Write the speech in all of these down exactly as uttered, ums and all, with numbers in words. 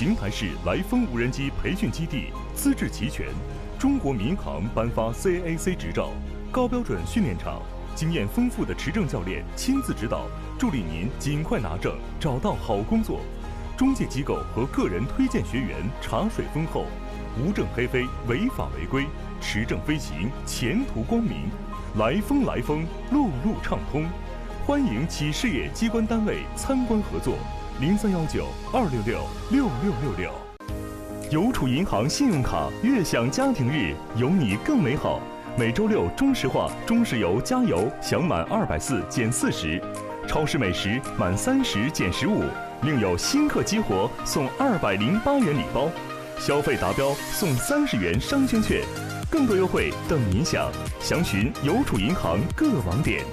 邢台市来风无人机培训基地，资质齐全，中国民航颁发 C A A C 执照，高标准训练场，经验丰富的持证教练亲自指导，助力您尽快拿证，找到好工作。中介机构和个人推荐学员茶水丰厚，无证黑飞，违法违规，持证飞行，前途光明。来风来风，路路畅通。欢迎企事业机关单位参观合作，零三幺九二六六六六六六。邮储银行信用卡悦享家庭日，有你更美好。每周六中石化、中石油加油享满二百四减四十，超市美食满三十减十五，另有新客激活送二百零八元礼包，消费达标送三十元商圈券，更多优惠等您享。详询邮储银行各网点。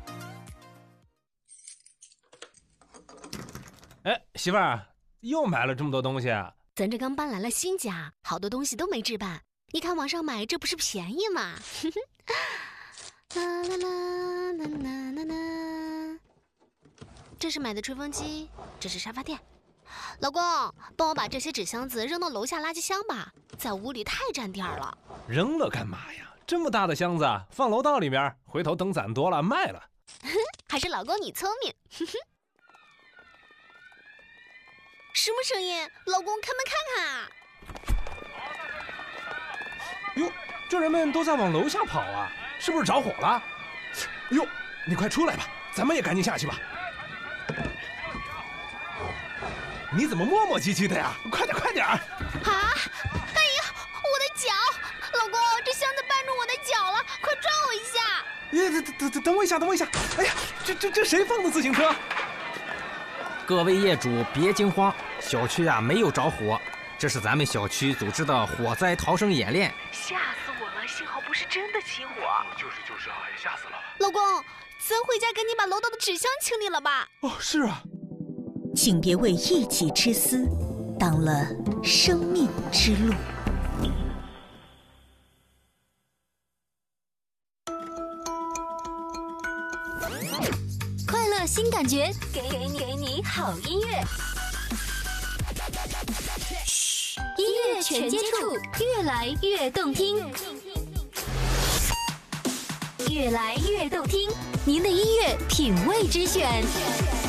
哎，媳妇儿，又买了这么多东西啊？ 咱这刚搬来了新家，好多东西都没置办。你看网上买，这不是便宜吗？啦啦啦啦啦啦啦！这是买的吹风机，这是沙发垫。老公，帮我把这些纸箱子扔到楼下垃圾箱吧，在屋里太占地儿了。 扔了干嘛呀？这么大的箱子，放楼道里面，回头等攒多了卖了。 还是老公你聪明。什么声音？老公，开门看看啊！ 哟，这人们都在往楼下跑啊，是不是着火了？哟，你快出来吧，咱们也赶紧下去吧。你怎么磨磨唧唧的呀？快点，快点！啊！ 哎呀，我的脚！老公，这箱子绊住我的脚了，快抓我一下！ 哎，等等等等我一下，等我一下！哎呀，这这这谁放的自行车？ 各位业主别惊慌，小区啊没有着火，这是咱们小区组织的火灾逃生演练。 吓死我了，幸好不是真的起火。 就是就是啊，也吓死了。 老公，咱回家赶紧把楼道的纸箱清理了吧。 哦，是啊。 请别为一己之私挡了生命之路。 快乐新感觉，给给你给你好音乐。嘘，音乐全接触，越来越动听，越来越动听。您的音乐品味之选。